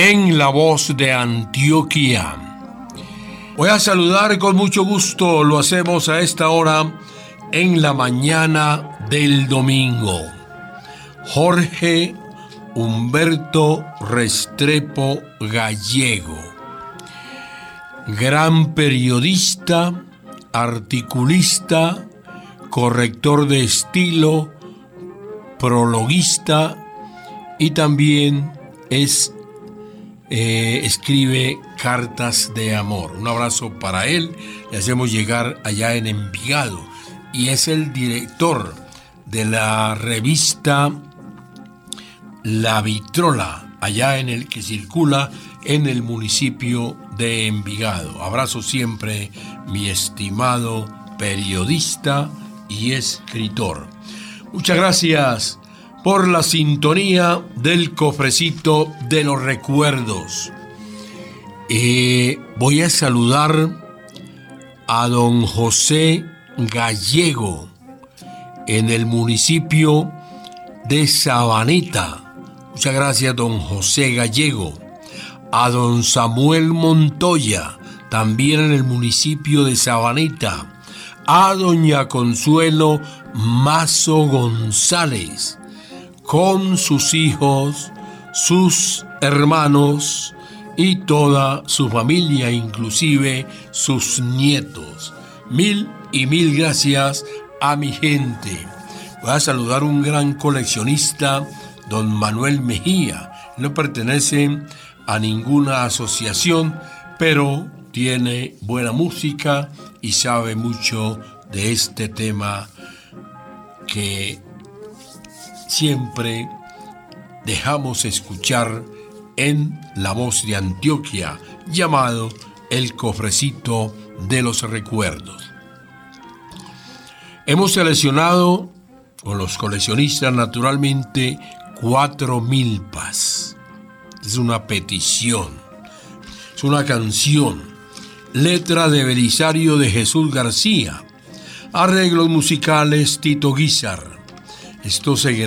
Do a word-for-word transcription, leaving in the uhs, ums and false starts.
en La Voz de Antioquia. Voy a saludar con mucho gusto, lo hacemos a esta hora en la mañana del domingo. Jorge Humberto Restrepo Gallego, gran periodista, articulista, corrector de estilo, prologuista y también es eh, escribe cartas de amor. Un abrazo para él, le hacemos llegar allá en Envigado, y es el director de la revista La Vitrola, allá en el que circula en el municipio de Envigado. Abrazo siempre, mi estimado periodista y escritor. Muchas gracias por la sintonía del cofrecito de los recuerdos. Eh, voy a saludar a don José Gallego en el municipio de Sabaneta. Muchas gracias, don José Gallego. A don Samuel Montoya, también en el municipio de Sabaneta. A doña Consuelo Mazo González, con sus hijos, sus hermanos y toda su familia, inclusive sus nietos. Mil y mil gracias a mi gente. Voy a saludar a un gran coleccionista, don Manuel Mejía. No pertenece a ninguna asociación, pero tiene buena música y sabe mucho de este tema que siempre dejamos escuchar en La Voz de Antioquia, llamado El Cofrecito de los Recuerdos. Hemos seleccionado con los coleccionistas, naturalmente, cuatro milpas. Es una petición, es una canción, letra de Belisario de Jesús García, arreglos musicales Tito Guízar. Esto se